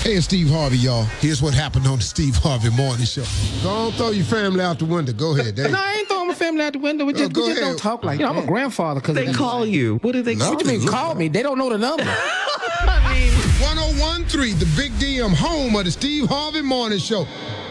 Hey, it's Steve Harvey, y'all. Here's what happened on the Steve Harvey Morning Show. Go on, throw your family out the window. Go ahead, Dave. No, I ain't throwing my family out the window. We just don't talk like that. I'm a grandfather. They call you. What do they call you? What you mean call me? They don't know the number. 1013, the Big DM, home of the Steve Harvey Morning Show.